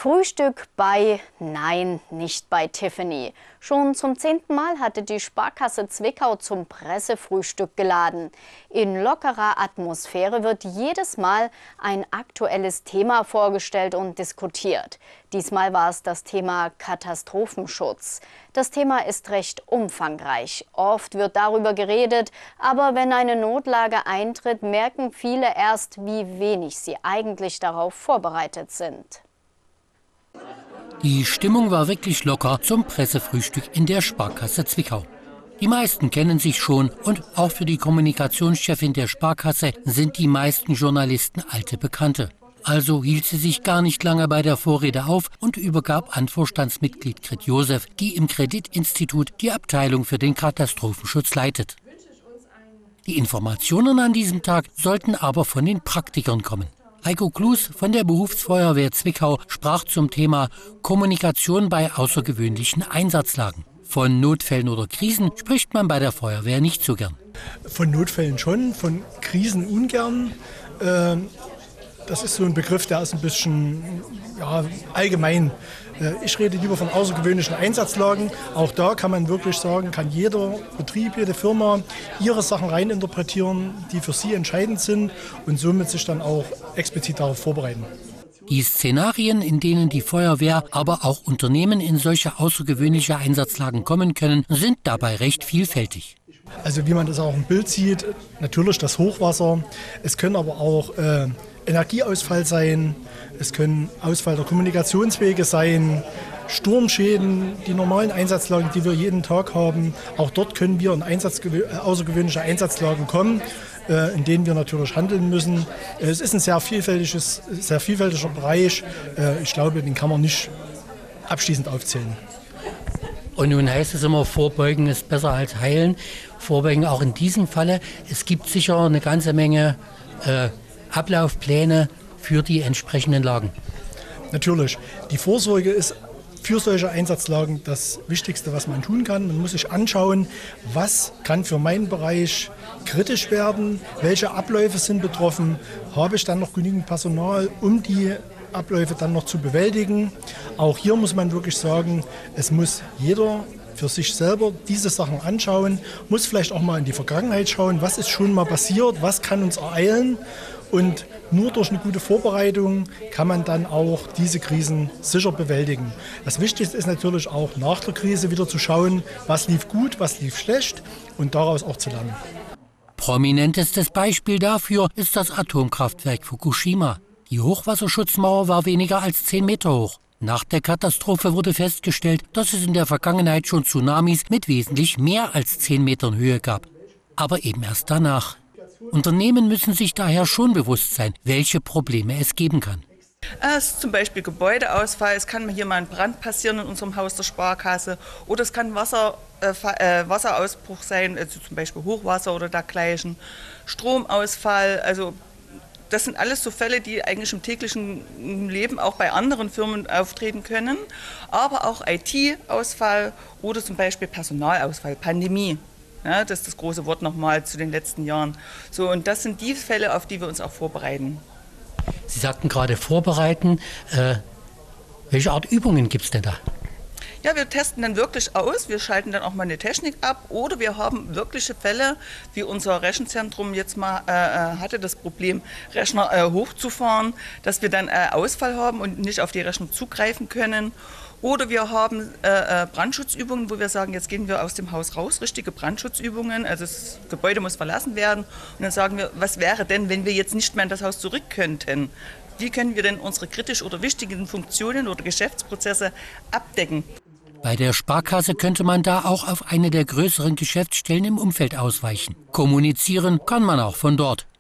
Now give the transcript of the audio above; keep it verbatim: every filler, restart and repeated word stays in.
Frühstück bei, nein, nicht bei Tiffany. Schon zum zehnten Mal hatte die Sparkasse Zwickau zum Pressefrühstück geladen. In lockerer Atmosphäre wird jedes Mal ein aktuelles Thema vorgestellt und diskutiert. Diesmal war es das Thema Katastrophenschutz. Das Thema ist recht umfangreich. Oft wird darüber geredet, aber wenn eine Notlage eintritt, merken viele erst, wie wenig sie eigentlich darauf vorbereitet sind. Die Stimmung war wirklich locker zum Pressefrühstück in der Sparkasse Zwickau. Die meisten kennen sich schon und auch für die Kommunikationschefin der Sparkasse sind die meisten Journalisten alte Bekannte. Also hielt sie sich gar nicht lange bei der Vorrede auf und übergab an Vorstandsmitglied Grit Josef, die im Kreditinstitut die Abteilung für den Katastrophenschutz leitet. Die Informationen an diesem Tag sollten aber von den Praktikern kommen. Heiko Klus von der Berufsfeuerwehr Zwickau sprach zum Thema Kommunikation bei außergewöhnlichen Einsatzlagen. Von Notfällen oder Krisen spricht man bei der Feuerwehr nicht so gern. Von Notfällen schon, von Krisen ungern. Ähm, das ist so ein Begriff, der ist ein bisschen ja, allgemein. Ich rede lieber von außergewöhnlichen Einsatzlagen. Auch da kann man wirklich sagen, kann jeder Betrieb, jede Firma ihre Sachen reininterpretieren, die für sie entscheidend sind und somit sich dann auch explizit darauf vorbereiten. Die Szenarien, in denen die Feuerwehr, aber auch Unternehmen in solche außergewöhnliche Einsatzlagen kommen können, sind dabei recht vielfältig. Also wie man das auch im Bild sieht, natürlich das Hochwasser. Es können aber auch äh, Energieausfall sein. Es können Ausfall der Kommunikationswege sein, Sturmschäden, die normalen Einsatzlagen, die wir jeden Tag haben. Auch dort können wir in außergewöhnliche Einsatzlagen kommen, äh, in denen wir natürlich handeln müssen. Es ist ein sehr vielfältiges, sehr vielfältiger Bereich. Äh, ich glaube, den kann man nicht abschließend aufzählen. Und nun heißt es immer, Vorbeugen ist besser als heilen. Vorbeugen auch in diesem Falle. Es gibt sicher eine ganze Menge äh, Ablaufpläne für die entsprechenden Lagen. Natürlich. Die Vorsorge ist für solche Einsatzlagen das Wichtigste, was man tun kann. Man muss sich anschauen, was kann für meinen Bereich kritisch werden, welche Abläufe sind betroffen, habe ich dann noch genügend Personal, um die Abläufe dann noch zu bewältigen. Auch hier muss man wirklich sagen, es muss jeder für sich selber diese Sachen anschauen, muss vielleicht auch mal in die Vergangenheit schauen, was ist schon mal passiert, was kann uns ereilen. Und nur durch eine gute Vorbereitung kann man dann auch diese Krisen sicher bewältigen. Das Wichtigste ist natürlich auch nach der Krise wieder zu schauen, was lief gut, was lief schlecht und daraus auch zu lernen. Prominentestes Beispiel dafür ist das Atomkraftwerk Fukushima. Die Hochwasserschutzmauer war weniger als zehn Meter hoch. Nach der Katastrophe wurde festgestellt, dass es in der Vergangenheit schon Tsunamis mit wesentlich mehr als zehn Metern Höhe gab. Aber eben erst danach. Unternehmen müssen sich daher schon bewusst sein, welche Probleme es geben kann. Es ist zum Beispiel Gebäudeausfall, es kann hier mal ein Brand passieren in unserem Haus der Sparkasse oder es kann Wasser, äh, Wasserausbruch sein, also zum Beispiel Hochwasser oder dergleichen, Stromausfall, also das sind alles so Fälle, die eigentlich im täglichen Leben auch bei anderen Firmen auftreten können, aber auch I T-Ausfall oder zum Beispiel Personalausfall, Pandemie. Ja, das ist das große Wort nochmal zu den letzten Jahren. So, und das sind die Fälle, auf die wir uns auch vorbereiten. Sie sagten gerade vorbereiten. Äh, welche Art Übungen gibt es denn da? Ja, wir testen dann wirklich aus. Wir schalten dann auch mal eine Technik ab. Oder wir haben wirkliche Fälle, wie unser Rechenzentrum jetzt mal äh, hatte, das Problem, Rechner äh, hochzufahren, dass wir dann äh, Ausfall haben und nicht auf die Rechner zugreifen können. Oder wir haben äh, Brandschutzübungen, wo wir sagen, jetzt gehen wir aus dem Haus raus, richtige Brandschutzübungen, also das Gebäude muss verlassen werden. Und dann sagen wir, was wäre denn, wenn wir jetzt nicht mehr in das Haus zurück könnten? Wie können wir denn unsere kritisch oder wichtigen Funktionen oder Geschäftsprozesse abdecken? Bei der Sparkasse könnte man da auch auf eine der größeren Geschäftsstellen im Umfeld ausweichen. Kommunizieren kann man auch von dort.